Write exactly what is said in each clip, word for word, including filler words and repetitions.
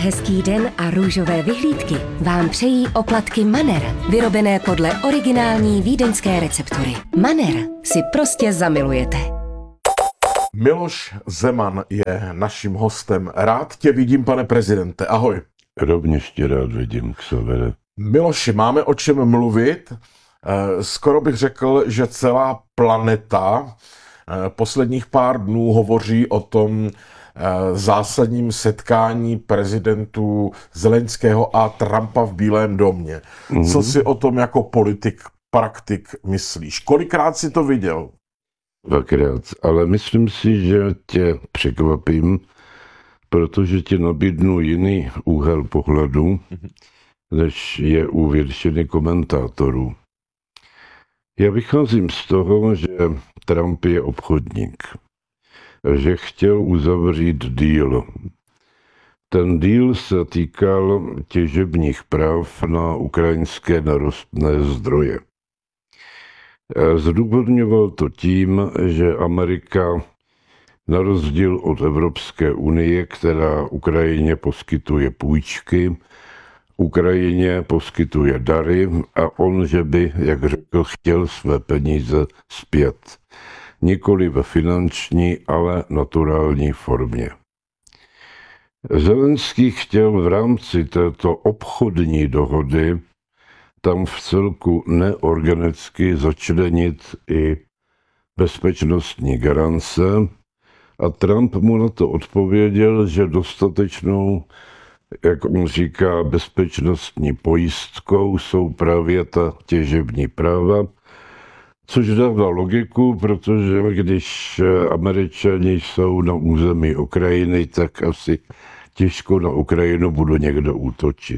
Hezký den a růžové vyhlídky vám přejí oplatky Manner, vyrobené podle originální vídeňské receptury. Manner si prostě zamilujete. Miloš Zeman je naším hostem. Rád tě vidím, pane prezidente. Ahoj. Rovněž tě rád vidím, Xavere. Miloši, máme o čem mluvit. Skoro bych řekl, že celá planeta posledních pár dnů hovoří o tom zásadním setkání prezidentů Zelenského a Trumpa v Bílém domě. Mm-hmm. Co si o tom jako politik, praktik myslíš? Kolikrát jsi to viděl? Dvakrát, ale myslím si, že tě překvapím, protože ti nabídnu jiný úhel pohledu, než je u většiny komentátorů. Já vycházím z toho, že Trump je obchodník, že chtěl uzavřít deal. Ten deal se týkal těžebních práv na ukrajinské nerostné zdroje. Zdůvodňoval to tím, že Amerika, na rozdíl od Evropské unie, která Ukrajině poskytuje půjčky, Ukrajině poskytuje dary a on, že by, jak řekl, chtěl své peníze zpět. Nikoli ve finanční, ale naturální formě. Zelenský chtěl v rámci této obchodní dohody tam v celku neorganicky začlenit i bezpečnostní garance a Trump mu na to odpověděl, že dostatečnou, jak on říká, bezpečnostní pojistkou jsou právě ta těžební práva, což dává logiku, protože když Američani jsou na území Ukrajiny, tak asi těžko na Ukrajinu bude někdo útočit.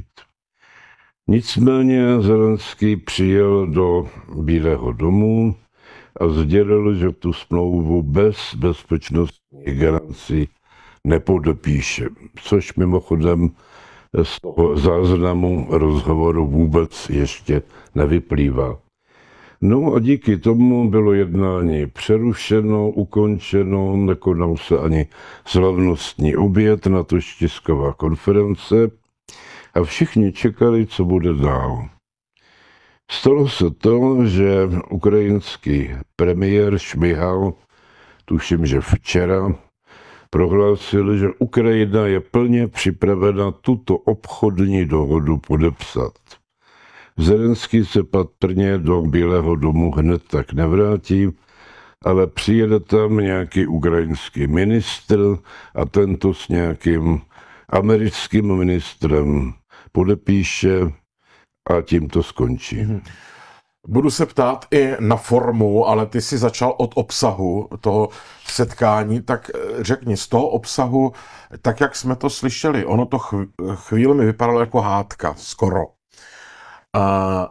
Nicméně Zelenský přijel do Bílého domu a sdělil, že tu smlouvu bez bezpečnostních garancí nepodepíše, což mimochodem z toho záznamu rozhovoru vůbec ještě nevyplývá. No a díky tomu bylo jednání přerušeno, ukončeno, nekonal se ani slavnostní oběd, natož tisková konference a všichni čekali, co bude dál. Stalo se to, že ukrajinský premiér Šmihal, tuším, že včera, prohlásil, že Ukrajina je plně připravena tuto obchodní dohodu podepsat. Zelenský se patrně do Bílého domu hned tak nevrátí, ale přijede tam nějaký ukrajinský ministr a tento s nějakým americkým ministrem podepíše a tím to skončí. Budu se ptát i na formu, ale ty jsi začal od obsahu toho setkání, tak řekni z toho obsahu, tak jak jsme to slyšeli, ono to chvíli mi vypadalo jako hádka, skoro. A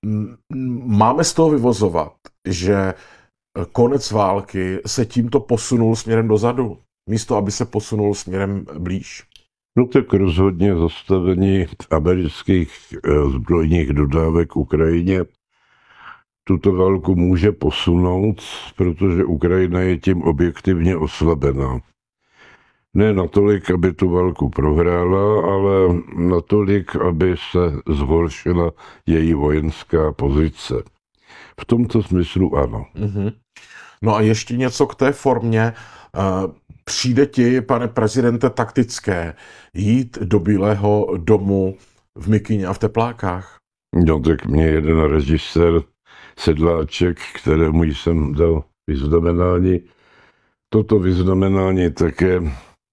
máme z toho vyvozovat, že konec války se tímto posunul směrem dozadu, místo aby se posunul směrem blíž. No tak rozhodně zastavení amerických zbrojních dodávek Ukrajině tuto válku může posunout, protože Ukrajina je tím objektivně oslabená. Ne natolik, aby tu válku prohrála, ale natolik, aby se zhoršila její vojenská pozice. V tomto smyslu ano. Mm-hmm. No a ještě něco k té formě. Přijde ti, pane prezidente, taktické jít do Bílého domu v mikině a v teplákách? No tak mě jeden režisér Sedláček, kterému jsem dal vyznamenání, toto vyznamenání také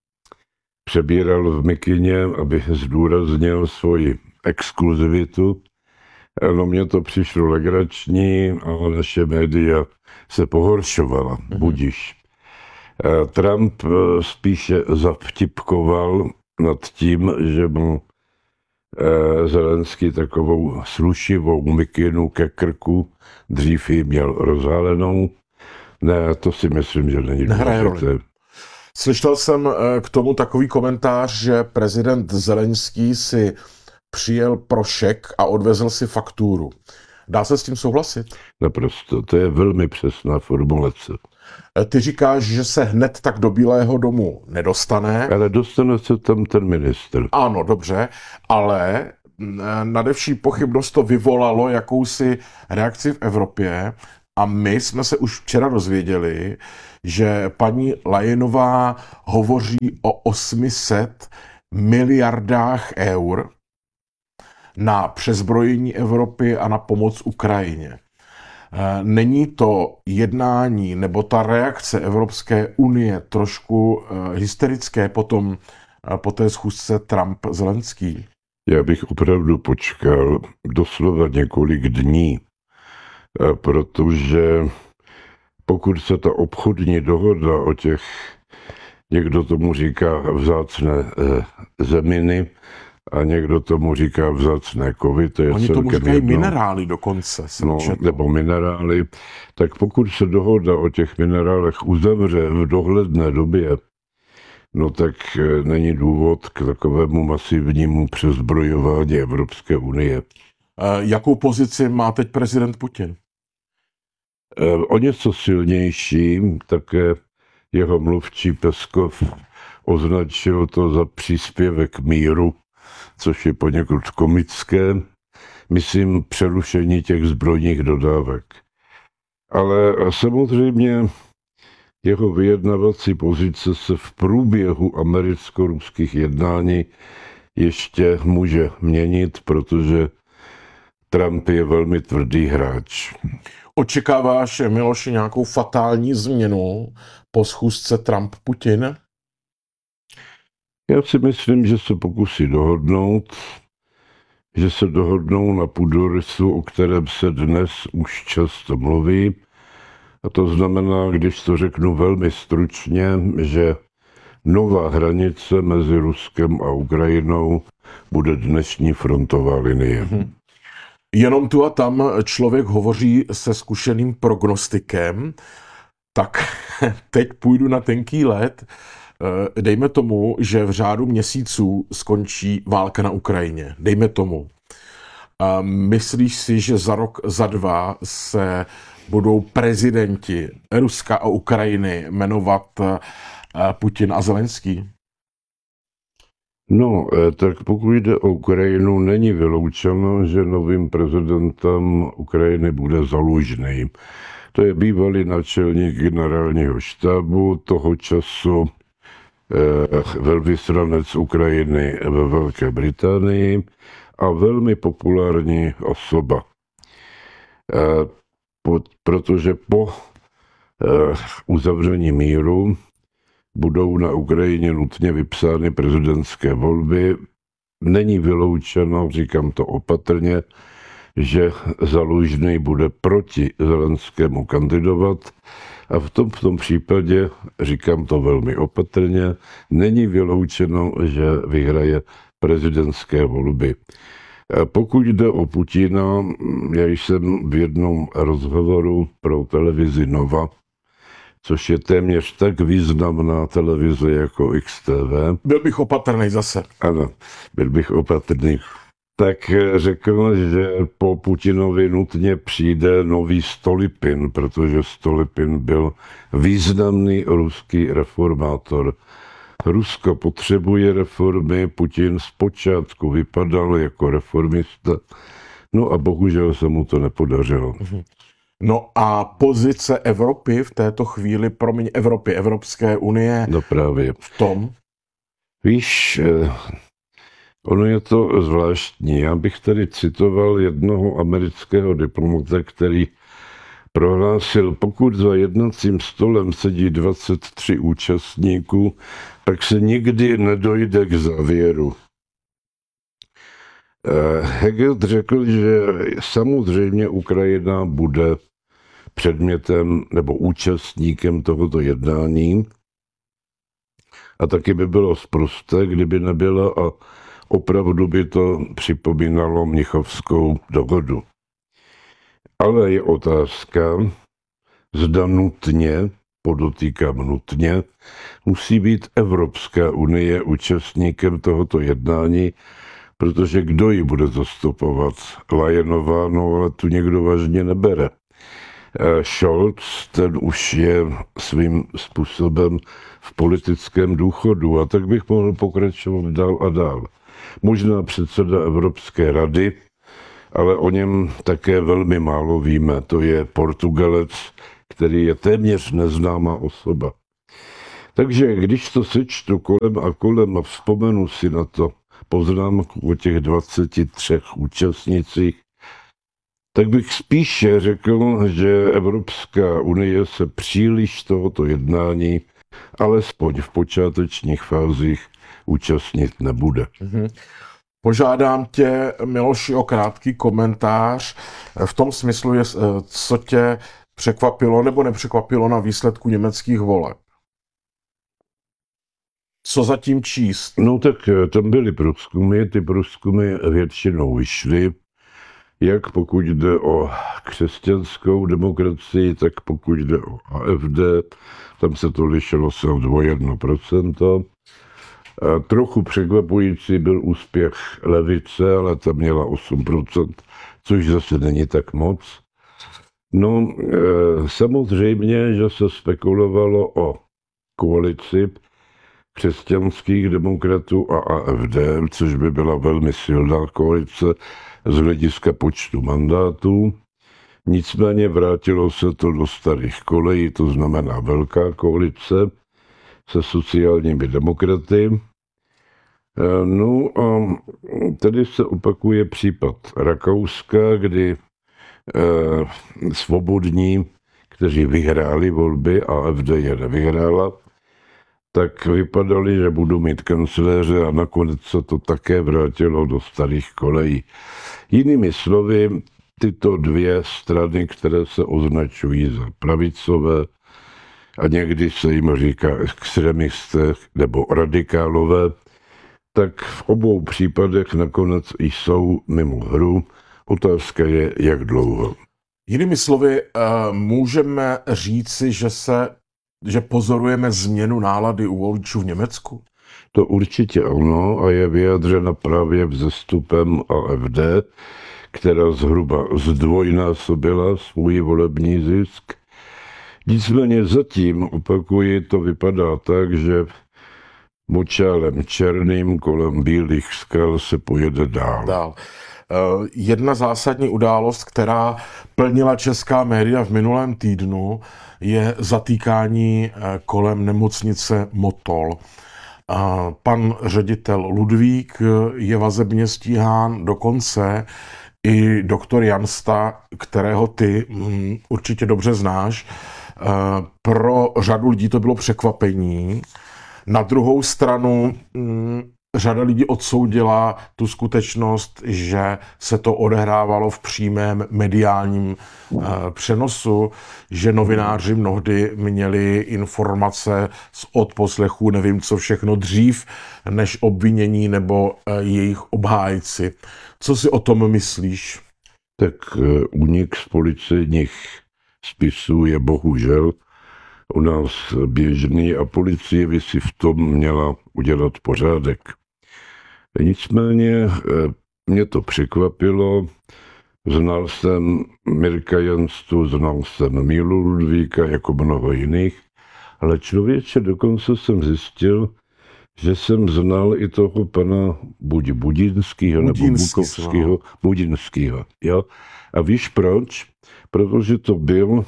přebíral v mikině, aby zdůraznil svoji exkluzivitu. No mně to přišlo legrační, ale naše média se pohoršovala, mm-hmm. budiš. Trump spíše zavtipkoval nad tím, že mu Zelenský takovou slušivou mikinu ke krku, dřív ji měl rozhálenou. Ne, to si myslím, že není důležité. Slyšel jsem k tomu takový komentář, že prezident Zelenský si přijel pro šek a odvezl si fakturu. Dá se s tím souhlasit? Naprosto, to je velmi přesná formulace. Ty říkáš, že se hned tak do Bílého domu nedostane. Ale dostane se tam ten ministr. Ano, dobře, ale nade vší pochybnost to vyvolalo jakousi reakci v Evropě a my jsme se už včera dozvěděli, že paní Leyenová hovoří o osmi set miliardách eur na přezbrojení Evropy a na pomoc Ukrajině. Není to jednání nebo ta reakce Evropské unie trošku hysterické potom, po té schůzce Trump-Zelenský? Já bych opravdu počkal doslova několik dní, protože pokud se ta obchodní dohoda o těch, někdo tomu říká vzácné zeminy a někdo tomu říká vzácné kovy, to je Oni celkem tomu říkají jedno. minerály dokonce. No, nebo minerály. Tak pokud se dohoda o těch minerálech uzavře v dohledné době, no tak není důvod k takovému masivnímu přezbrojování Evropské unie. Jakou pozici má teď prezident Putin? O něco silnější, také jeho mluvčí Peskov označil to za příspěvek míru, což je poněkud komické, myslím přerušení těch zbrojních dodávek. Ale samozřejmě jeho vyjednavací pozice se v průběhu americko-ruských jednání ještě může měnit, protože Trump je velmi tvrdý hráč. Očekáváš, Miloši, nějakou fatální změnu po schůzce Trump-Putin? Já si myslím, že se pokusí dohodnout, že se dohodnou na půdorysu, o kterém se dnes už často mluví. A to znamená, když to řeknu velmi stručně, že nová hranice mezi Ruskem a Ukrajinou bude dnešní frontová linie. Hmm. Jenom tu a tam člověk hovoří se zkušeným prognostikem, tak teď půjdu na tenký led. Dejme tomu, že v řádu měsíců skončí válka na Ukrajině. Dejme tomu. Myslíš si, že za rok, za dva se budou prezidenti Ruska a Ukrajiny jmenovat Putin a Zelenský? No, tak pokud jde o Ukrajinu, není vyloučeno, že novým prezidentem Ukrajiny bude Zalužný. To je bývalý náčelník generálního štábu, toho času eh, velvyslanec Ukrajiny ve Velké Británii a velmi populární osoba. Eh, po, protože po eh, uzavření míru budou na Ukrajině nutně vypsány prezidentské volby. Není vyloučeno, říkám to opatrně, že Zalužný bude proti Zelenskému kandidovat a v tom, v tom případě, říkám to velmi opatrně, není vyloučeno, že vyhraje prezidentské volby. Pokud jde o Putina, já jsem v jednom rozhovoru pro televizi Nova, což je téměř tak významná televize jako X T V. Byl bych opatrný zase. Ano, byl bych opatrný. Tak řekl, že po Putinovi nutně přijde nový Stolypin, protože Stolypin byl významný ruský reformátor. Rusko potřebuje reformy, Putin zpočátku vypadal jako reformista, no a bohužel se mu to nepodařilo. No a pozice Evropy v této chvíli, promiň, Evropy, Evropské unie, no právě v tom? Víš, ono je to zvláštní. Já bych tady citoval jednoho amerického diplomata, který prohlásil, pokud za jednacím stolem sedí dvacet tři účastníků, tak se nikdy nedojde k závěru. Hegel řekl, že samozřejmě Ukrajina bude předmětem nebo účastníkem tohoto jednání a taky by bylo sprosté, kdyby nebyla a opravdu by to připomínalo Mnichovskou dohodu. Ale je otázka, zda nutně, podotýkám nutně, musí být Evropská unie účastníkem tohoto jednání, protože kdo ji bude zastupovat? Leyenová, no ale tu někdo vážně nebere. Scholz, ten už je svým způsobem v politickém důchodu a tak bych mohl pokračovat dál a dál. Možná předseda Evropské rady, ale o něm také velmi málo víme. To je Portugalec, který je téměř neznámá osoba. Takže když to sečtu kolem a kolem a vzpomenu si na to poznámku o těch dvaceti třech účastnicích, tak bych spíše řekl, že Evropská unie se příliš tohoto jednání, alespoň v počátečních fázích, účastnit nebude. Mm-hmm. Požádám tě, Miloši, o krátký komentář v tom smyslu, co tě překvapilo nebo nepřekvapilo na výsledku německých voleb. Co zatím číst? No tak tam byly průzkumy, ty průzkumy většinou vyšly, jak pokud jde o křesťanskou demokracii, tak pokud jde o A F D, tam se to lišilo se o jedno procento. A trochu překvapující byl úspěch levice, ale ta měla osm procent, což zase není tak moc. No, e, samozřejmě, že se spekulovalo o koalici křesťanských demokratů a A F D, což by byla velmi silná koalice z hlediska počtu mandátů. Nicméně vrátilo se to do starých kolejí, to znamená velká koalice se sociálními demokraty. No a tady se opakuje případ Rakouska, kdy eh, svobodní, kteří vyhráli volby, A F D je nevyhrála, tak vypadali, že budou mít kancléře a nakonec se to také vrátilo do starých kolejí. Jinými slovy, tyto dvě strany, které se označují za pravicové a někdy se jim říká extremisté nebo radikálové, tak v obou případech nakonec jsou mimo hru. Otázka je, jak dlouho. Jinými slovy, můžeme říci, že se že pozorujeme změnu nálady u voličů v Německu? To určitě ano a je vyjadřena právě vzestupem A F D, která zhruba zdvojnásobila svůj volební zisk. Nicméně zatím, opakuji, to vypadá tak, že močálem černým kolem bílých skal se pojede dál. dál. Jedna zásadní událost, která plnila česká média v minulém týdnu, je zatýkání kolem nemocnice Motol. Pan ředitel Ludvík je vazebně stíhán, dokonce i doktor Jansta, kterého ty hm, určitě dobře znáš. Pro řadu lidí to bylo překvapení. Na druhou stranu hm, řada lidí odsoudila tu skutečnost, že se to odehrávalo v přímém mediálním uh, přenosu, že novináři mnohdy měli informace z odposlechů, nevím co všechno dřív, než obvinění nebo uh, jejich obhájci. Co si o tom myslíš? Tak únik z policejních spisů je bohužel u nás běžný a policie by si v tom měla udělat pořádek. Nicméně mě to překvapilo. Znal jsem Mirka Janstu, znal jsem Mílu Ludvíka jako mnoho jiných, ale člověče dokonce jsem zjistil, že jsem znal i toho pana buď Budinského nebo Bukovského. Budinského, jo. A víš proč? Protože to byl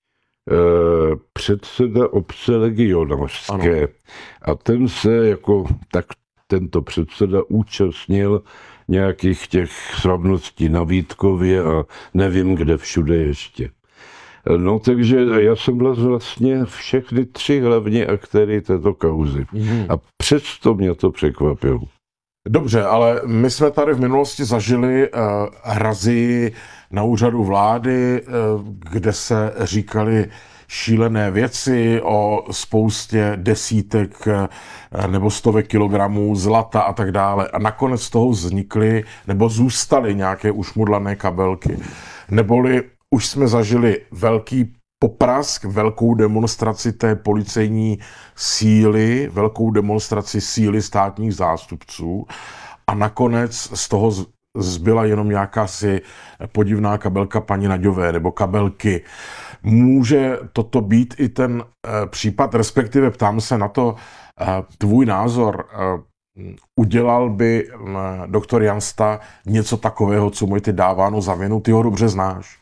eh, předseda obce legionářské. Ano. A ten se jako tak tento předseda účastnil nějakých těch slavností na Vítkově a nevím, kde všude ještě. No takže já jsem vlastně všechny tři hlavní aktéry této kauzy. Mm. A přesto mě to překvapilo. Dobře, ale my jsme tady v minulosti zažili uh, razii na úřadu vlády, uh, kde se říkaly šílené věci o spoustě desítek nebo stovek kilogramů zlata a tak dále. A nakonec z toho vznikly nebo zůstaly nějaké ušmudlané kabelky. Neboli už jsme zažili velký poprask, velkou demonstraci té policejní síly, velkou demonstraci síly státních zástupců a nakonec z toho zbyla jenom jakási podivná kabelka paní Naďové nebo kabelky. Může toto být i ten případ, respektive ptám se na to, tvůj názor, udělal by doktor Jansta něco takového, co mu je ty dáváno za vinu? Ty ho dobře znáš.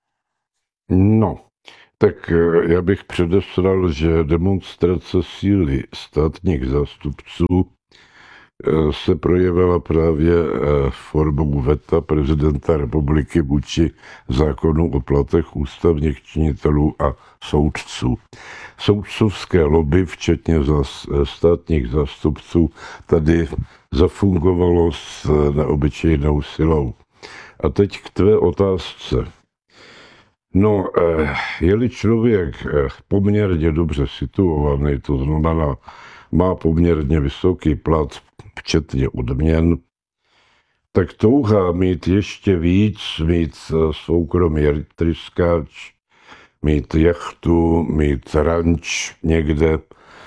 No, tak já bych předesral, že demonstrace síly státních zástupců se projevila právě formou veta prezidenta republiky vůči zákonu o platech ústavních činitelů a soudců. Soudcovské lobby, včetně státních zástupců, tady zafungovalo s neobyčejnou silou. A teď k tvé otázce. No, je-li člověk poměrně dobře situovaný, to znamená, má poměrně vysoký plat, včetně odměn, tak touha mít ještě víc, mít soukromý tryskáč, mít jachtu, mít ranč někde.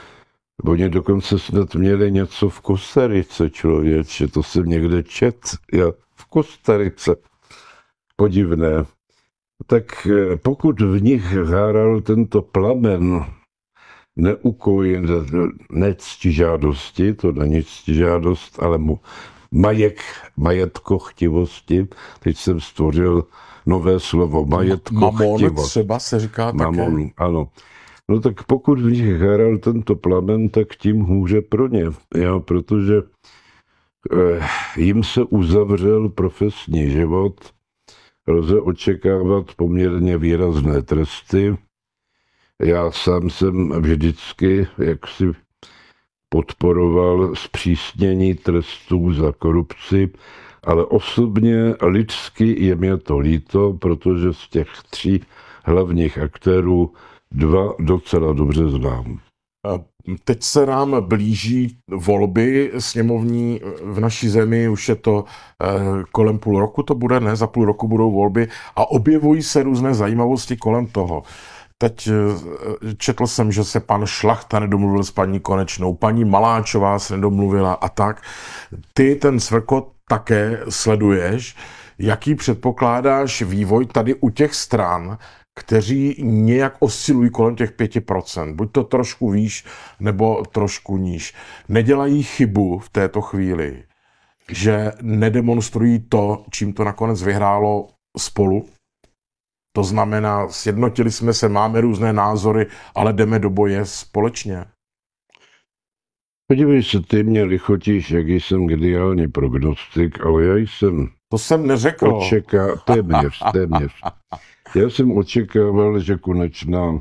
Oni dokonce snad měli něco v Kostarice, člověče, to jsem někde čet, já v Kostarice. Podivné. Tak pokud v nich háral tento plamen neukoj, ne ctižádosti, to není ctižádost, ale mu majek, majetkochtivosti. Teď jsem stvořil nové slovo, majetkochtivost. Mamon třeba se říká Mamon, také. ano. No tak pokud v nich háral tento plamen, tak tím hůře pro ně. Já, protože eh, jim se uzavřel profesní život, lze očekávat poměrně výrazné tresty. Já sám jsem vždycky jaksi podporoval zpřísnění trestů za korupci, ale osobně lidsky je mě to líto, protože z těch tří hlavních aktérů dva docela dobře znám. Teď se nám blíží volby sněmovní v naší zemi, už je to kolem půl roku, to bude, ne, za půl roku budou volby a objevují se různé zajímavosti kolem toho. Teď četl jsem, že se pan Šlachta nedomluvil s paní Konečnou, paní Maláčová se nedomluvila a tak. Ty ten cvrkot také sleduješ. Jaký předpokládáš vývoj tady u těch stran, kteří nějak oscilují kolem těch pěti procent? Buď to trošku výš, nebo trošku níž. Nedělají chybu v této chvíli, že nedemonstrují to, čím to nakonec vyhrálo Spolu? To znamená, sjednotili jsme se, máme různé názory, ale jdeme do boje společně. Podívej se, ty mě lichotíš, jak jsem geniální prognostik, ale já jsem... To jsem neřekl. Očeká... Téměř, téměř. Já jsem očekával, že Konečná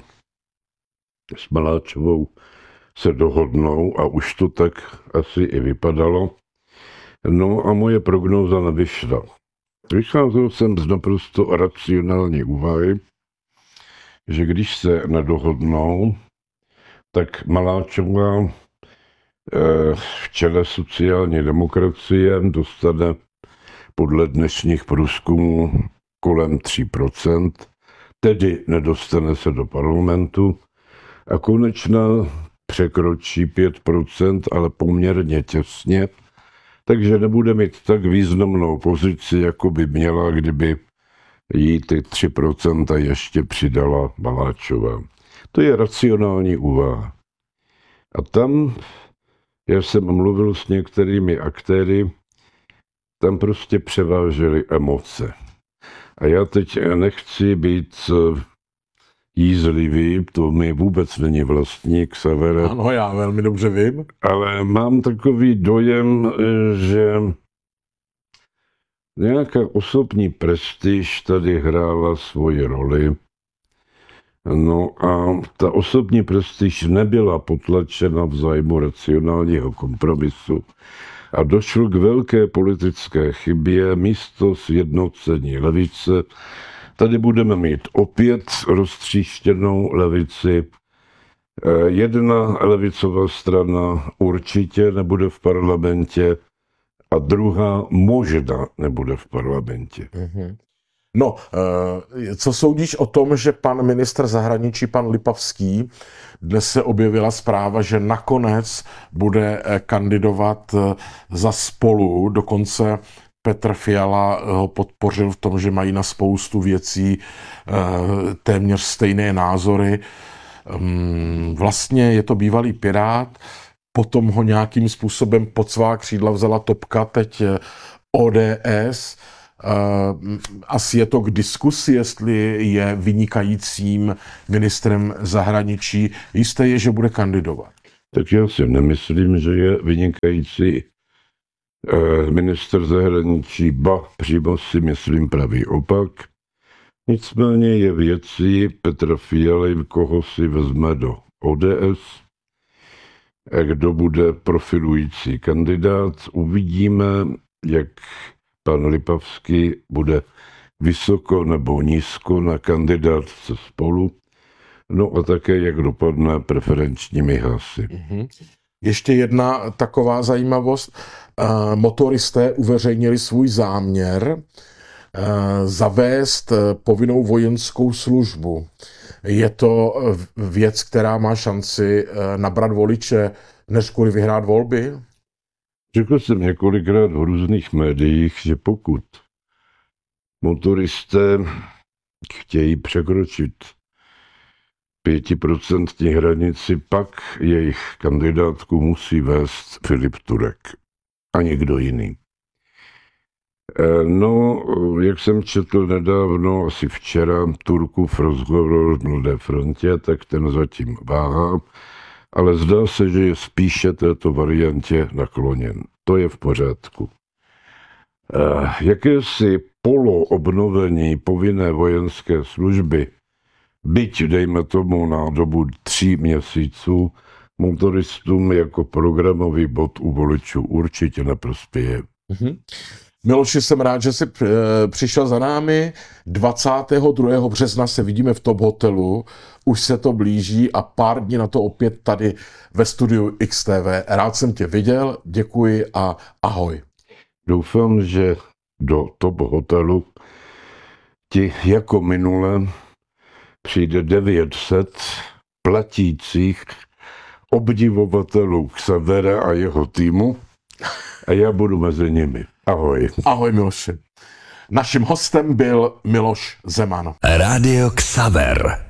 s Maláčovou se dohodnou a už to tak asi i vypadalo. No a moje prognóza nevyšla. Vycházel jsem z naprosto racionální úvahy, že když se nedohodnou, tak Maláčová v čele sociální demokracie dostane podle dnešních průzkumů kolem tří procent, tedy nedostane se do parlamentu a Konečná překročí pět procent, ale poměrně těsně, takže nebude mít tak významnou pozici, jako by měla, kdyby jí ty tři procenta ještě přidala Maláčová. To je racionální úvaha. A tam, já jsem mluvil s některými aktéry, tam prostě převážely emoce. A já teď nechci být jízlivý, to mi vůbec není vlastní, Xavere. Ano, já velmi dobře vím. Ale mám takový dojem, že nějaká osobní prestiž tady hrála svoji roli. No a ta osobní prestiž nebyla potlačena v zájmu racionálního kompromisu. A došlo k velké politické chybě, místo sjednocení levice. Tady budeme mít opět roztříštěnou levici. Jedna levicová strana určitě nebude v parlamentě a druhá možná nebude v parlamentě. Mm-hmm. No, co soudíš o tom, že pan ministr zahraničí, pan Lipavský, dnes se objevila zpráva, že nakonec bude kandidovat za Spolu, dokonce Petr Fiala ho podpořil v tom, že mají na spoustu věcí téměř stejné názory. Vlastně je to bývalý pirát, potom ho nějakým způsobem pod svá křídla vzala topka, teď O D S. Asi je to k diskusi, jestli je vynikajícím ministrem zahraničí. Jisté je, že bude kandidovat. Tak já si nemyslím, že je vynikající ministr zahraničí, ba přímo si myslím pravý opak. Nicméně je věcí Petra Fialy, koho si vezme do O D S, kdo bude profilující kandidát. Uvidíme, jak pan Lipavský bude vysoko nebo nízko na kandidátce Spolu, no a také, jak dopadne preferenčními hlasy. Mm-hmm. Ještě jedna taková zajímavost. Motoristé uveřejnili svůj záměr zavést povinnou vojenskou službu. Je to věc, která má šanci nabrat voliče, než kvůli vyhrát volby? Řekl jsem několikrát v různých médiích, že pokud motoristé chtějí překročit pětiprocentní hranici, pak jejich kandidátku musí vést Filip Turek a někdo jiný. No, jak jsem četl nedávno, asi včera, Turkův rozhovor v Mladé frontě, tak ten zatím váhá, ale zdá se, že je spíše této variantě nakloněn. To je v pořádku. Jakési poloobnovení povinné vojenské služby, byť dejme tomu na dobu tří měsíců, motoristům jako programový bod u voličů určitě neprospěje. Mm-hmm. Miloši, jsem rád, že jsi přišel za námi. dvacátého druhého března se vidíme v Top hotelu. Už se to blíží a pár dní na to opět tady ve studiu X T V. Rád jsem tě viděl, děkuji a ahoj. Doufám, že do Top hotelu ti jako minule přijde devět set platících obdivovatelů Xavera a jeho týmu a já budu mezi nimi. Ahoj. Ahoj, Miloši. Naším hostem byl Miloš Zeman. Rádio Xaver.